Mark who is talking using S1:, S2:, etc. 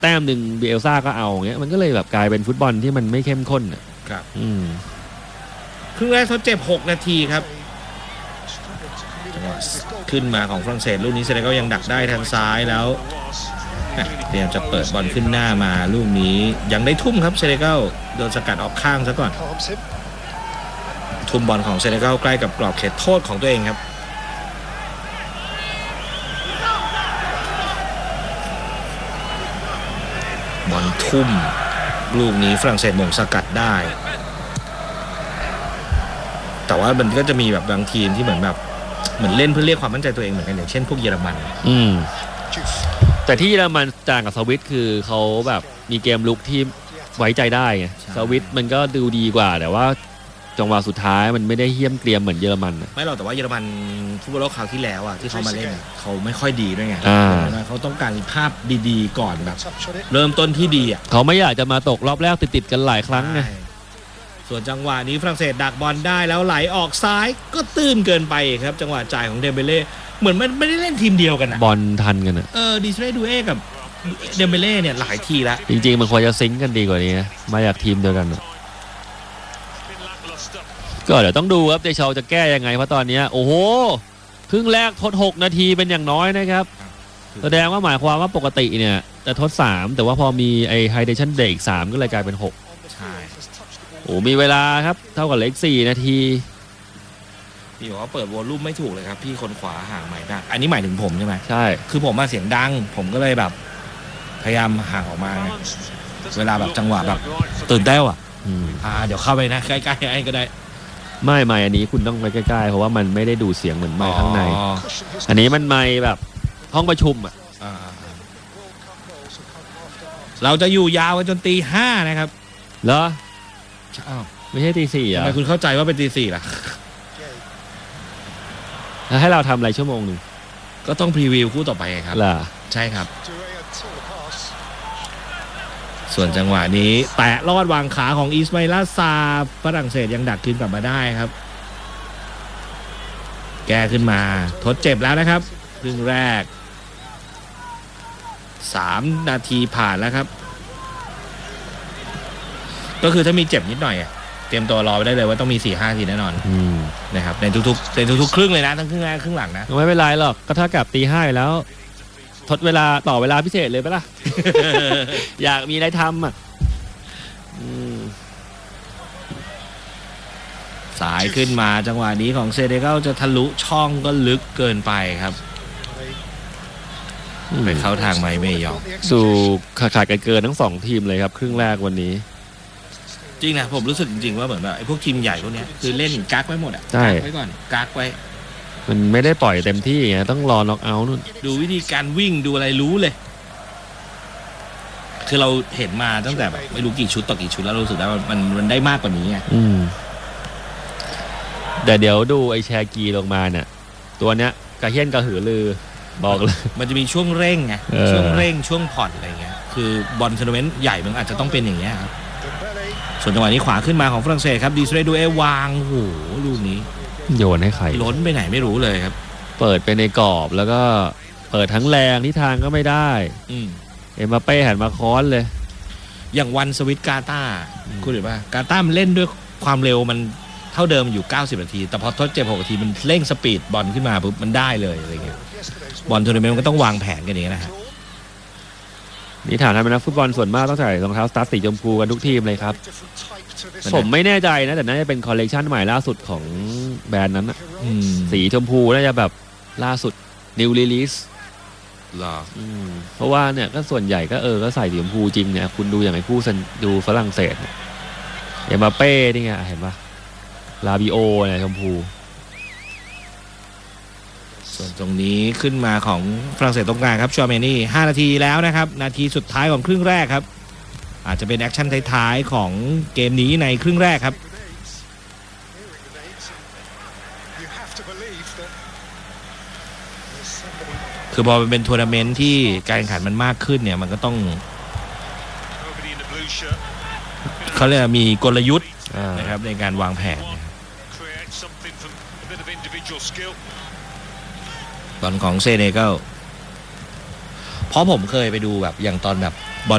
S1: แต้มหนึ่งเบลซ่าก็เอาเงี้ยมันก็เลยแบบกลายเป็นฟุตบอลที่มันไม่เข้มข้น
S2: ครับครึ่งแรกทดเจ็บ6 นาทีครับขึ้นมาของฝรั่งเศสลูกนี้เซเนกัลยังดักได้ทางซ้ายแล้วเตรียมจะเปิดบอลขึ้นหน้ามาลูกนี้ยังได้ทุ่มครับเซเนกัลโดนสกัดออกข้างซะก่อนทุ่มบอลของเซเนกัลใกล้กับกรอบเขตโทษของตัวเองครับบอลทุ่มลูกนี้ฝรั่งเศสมงสกัดได้แต่ว่ามันก็จะมีแบบบางทีมที่เหมือนเล่นเพื่อเรียกความมั่นใจตัวเองเหมือนกันอย่างเช่นพวกเยอรมัน
S1: แต่ที่เยอรมันต่างกับสวิตคือเขาแบบมีเกมลุกที่ไว้ใจได้ไงสวิตมันก็ดูดีกว่าแต่ว่าจังหวะสุดท้ายมันไม่ได้เหี้ยมเกรียมเหมือนเยอรมัน
S2: ไม่หรอกแต่ว่าเยอรมันฟุตบอลโลกคราวที่แล้วที่เขามาเล่นเขาไม่ค่อยดีด้วยไงเขาต้องการภาพดีๆก่อนแบบเริ่มต้นที่ดี
S1: เขาไม่อยากจะมาตกรอบแรกติดๆกันหลายครั้งไง
S2: ส่วนจังหวะนี้ฝรั่งเศสดักบอลได้แล้วไหลออกซ้ายก็ตื้นเกินไปครับจังหวะจ่ายของเดมเบเล่เหมือนมันไม่ได้เล่นทีมเดียวกัน
S1: บอลทันกัน
S2: ดิสเรย์ดูเอกับเดมเบเล่เนี่ยหลายทีแล้ว
S1: จริงๆมันควรจะซิงกันดีกว่านี้มาจากทีมเดียวกันก็เดี๋ยวต้องดูครับเดชาจะแก้ยังไงเพราะตอนนี้โอ้โหครึ่งแรกทด6 นาทีเป็นอย่างน้อยนะครับแสดงว่าหมายความว่าปกติเนี่ยจะทด3แต่ว่าพอมีไอ้ไฮเดชั่นเบรก3ก็เลยกลายเป็น6
S2: ใช่
S1: โอ้มีเวลาครับเท่ากับเหลือ4 นาที
S2: พี่บอกว่าเปิดวอลลุ่มไม่ถูกเลยครับพี่คนขวาห่างใหม่ดังอันนี้หมายถึงผมใช่ไหม
S1: ใช่
S2: คือผมมาเสียงดังผมก็เลยแบบพยายามห่างออกมาเวลาแบบจังหวะแบบตื่นเต้นเดี๋ยวเข้าไปนะใกล้ๆไอ้ก็ได้
S1: ไม่อันนี้คุณต้องไปใกล้ๆเพราะว่ามันไม่ได้ดูเสียงเหมือนไมค์ข้างในอันนี้มันไมค์แบบห้องประชุม
S2: เราจะอยู่ยาวจนตี 5นะครับ
S1: เหรอไม่ใช่ตี 4
S2: ทำไมคุณเข้าใจว่าเป็นตี 4ล่ะ
S1: แล้วให้เราทำอะไรชั่วโมงนึง
S2: ก็ต้องพรีวิวคู่ต่อไปครับ
S1: ล่ะ
S2: ใช่ครับส่วนจังหวะนี้แตะลอดวางขาของอิสมาอิล ซาฝรั่งเศสยังดักคืนกลับมาได้ครับแก้ขึ้นมาทดเจ็บแล้วนะครับครึ่งแรก3 นาทีผ่านแล้วครับก็คือถ้ามีเจ็บนิดหน่อยเตรียมตัวรอไปได้เลยว่าต้องมี 4-5 ทีแน่นอนนะครับในทุกครึ่งเลยนะทั้งครึ่งแรกครึ่งหลังนะ
S1: ไม่เป็นไรหรอกก็เท่ากับตี 5แล้วทดเวลาต่อเวลาพิเศษเลยปะล่ะ อยากมีอะไรท
S2: ำสายขึ้นมาจังหวะนี้ของเซเนกัลจะทะลุช่องก็ลึกเกินไปครับไปเข้าทางไม่ยอม
S1: สู่ขาดกันเกินทั้ง2 ทีมเลยครับครึ่งแรกวันนี้
S2: จริงนะผมรู้สึกจริงๆว่าเหมือนแบบไอ้พวกทีมใหญ่พวกนี้คือเล่นกักไว้หมด
S1: กัก
S2: ไว้ก่อนกักไว้
S1: มันไม่ได้ปล่อยเต็มที่ไงต้องรอน็อกเอาท์นู่น
S2: ดูวิธีการวิ่งดูอะไรรู้เลยคือเราเห็นมาตั้งแต่แบบไม่รู้กี่ชุดต่อกี่ชุดแล้วรู้สึกได้ว่ามันได้มากกว่านี้ไง
S1: แต่เดี๋ยวดูไอ้แชร์กีลงมาเนี่ยตัวเนี้ยกระเฮี้ยนกระหือรือบอกเลย
S2: มันจะมีช่วงเร่งไงช่วงเร่งช่วงผ่อนอะไรเงี้ยคือบอลทัวร์นาเมนต์ใหญ่มันอาจจะต้องเป็นอย่างเงี้ยครับส่วนจังหวะนี้ขวาขึ้นมาของฝรั่งเศสครับดีสเรย์ดูเอวางโหลูกนี้
S1: โยนให้ใคร
S2: ล้นไปไหนไม่รู้เลยครับ
S1: เปิดไปในกรอบแล้วก็เปิดทั้งแรงที่ทางก็ไม่ได้เอ็มบัปเป้หันมาค้อนเลย
S2: อย่างวันสวิตกาตาร์คุณเห็นป่ะกาตาร์มันเล่นด้วยความเร็วมันเท่าเดิมอยู่90 นาทีแต่พอทดเจ็บ6 นาทีมันเร่งสปีดบอลขึ้นมาปุ๊บมันได้เลยอะไรเงี้ยบอลทัวร์นาเมนต์มันก็ต้องวางแผนกันอย่างนี้นะฮะ
S1: นี่ฐานทำเป็นนักฟุตบอลส่วนมากต้องใส่รองเท้าสตาร์ทสีชมพูกันทุกทีมเลยครับผมไม่แน่ใจนะแต่น่าจะเป็นคอลเลกชันใหม่ล่าสุดของแบรนด์นั้นสีชมพูน่าจะแบบล่าสุด New Release
S2: หรอ
S1: เพราะว่าเนี่ยก็ส่วนใหญ่ก็ก็ใส่สีชมพูจริงเนี่ยคุณดูอย่างไอ้ผู้ดูฝรั่งเศสเอ็มบัปเป้นี่ไงเห็นปะลาบิโอเนี่ยชมพู
S2: ส่วนตรงนี้ขึ้นมาของฝรั่งเศสตรงกลางครับชอเมนี่5 นาทีแล้วนะครับนาทีสุดท้ายของครึ่งแรกครับอาจจะเป็นแอคชั่นท้ายๆของเกมนี้ในครึ่งแรกครับคือพอเป็นทัวร์นาเมนต์ที่การแข่งขันมันมากขึ้นเนี่ยมันก็ต้องเขาเรียกมีกลยุทธ์นะครับในการวางแผนบอลของเซเนกัลเพราะผมเคยไปดูแบบอย่างตอนแบบ